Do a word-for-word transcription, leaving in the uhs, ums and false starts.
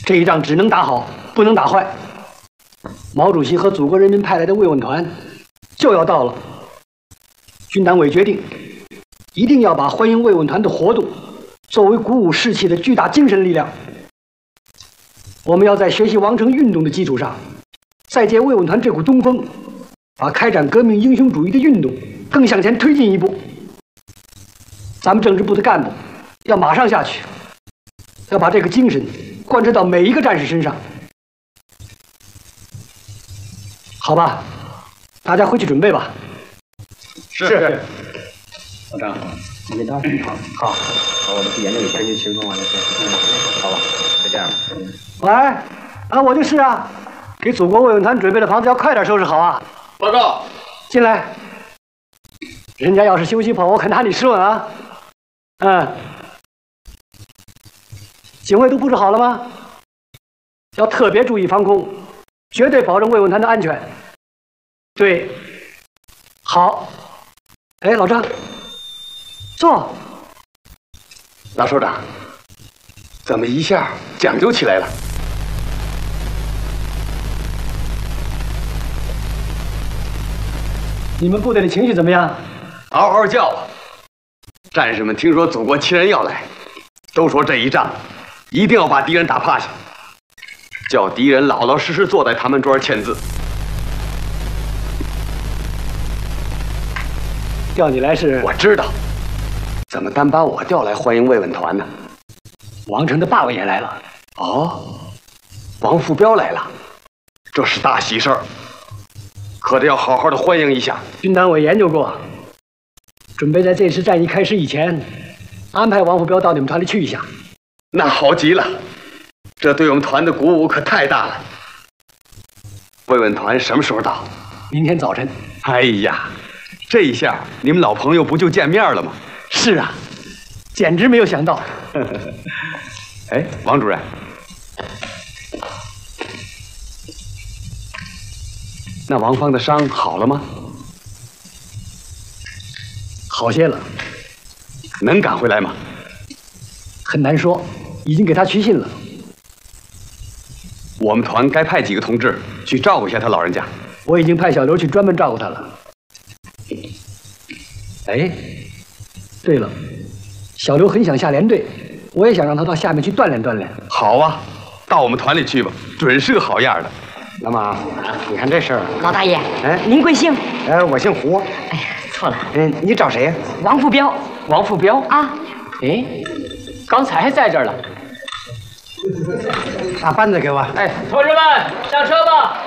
这一仗只能打好，不能打坏。毛主席和祖国人民派来的慰问团就要到了，军党委决定，一定要把欢迎慰问团的活动作为鼓舞士气的巨大精神力量。我们要在学习王城运动的基础上，再借慰问团这股东风，把开展革命英雄主义的运动更向前推进一步。咱们政治部的干部要马上下去，要把这个精神贯彻到每一个战士身上。好吧，大家回去准备吧。 是。 是老张， 你给他好，好， 好，我们去研究一下，根据情况完了再。好吧，就这样吧。 喂，啊，我就是啊，给祖国慰问团准备的房子要快点收拾好啊。 报告， 进来。人家要是休息跑，我可拿你试问啊。嗯，警卫都布置好了吗？要特别注意防空，绝对保证慰问团的安全。对，好。哎，老张，坐。 老首长，怎么一下讲究起来了？ 你们部队的情绪怎么样？ 嗷嗷叫啊！战士们听说祖国亲人要来，都说这一仗一定要把敌人打趴下，叫敌人老老实实坐在他们桌上签字。 调你来是？ 我知道，怎么单把我调来欢迎慰问团呢？ 王城的爸爸也来了。 哦，王副彪来了，这是大喜事儿，可得要好好的欢迎一下。 军党委研究过，准备在这次战役开始以前，安排王副彪到你们团里去一下。 那好极了，这对我们团的鼓舞可太大了。慰问团什么时候到？ 明天早晨。 哎呀，这一下你们老朋友不就见面了吗？ 是啊，简直没有想到。 哎，王主任，那王芳的伤好了吗？ 好些了。 能赶回来吗？ 很难说，已经给他去信了。 我们团该派几个同志去照顾一下他老人家。 我已经派小刘去专门照顾他了。哎，对了，小刘很想下连队，我也想让他到下面去锻炼锻炼。 好啊，到我们团里去吧，准是个好样的。 老马，你看这事儿。 老大爷， 哎， 您贵姓？ 呃，我姓胡。 哎呀，错了。 嗯，你找谁呀？ 王副彪。 王副彪啊？ 哎，刚才还在这儿了。 把扳子给我。 哎，同志们，上车吧。